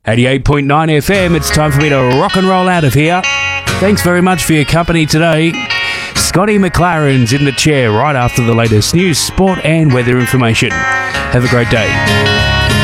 88.9 FM, it's time for me to rock and roll out of here. Thanks very much for your company today. Scotty McLaren's in the chair right after the latest news, sport and weather information. Have a great day.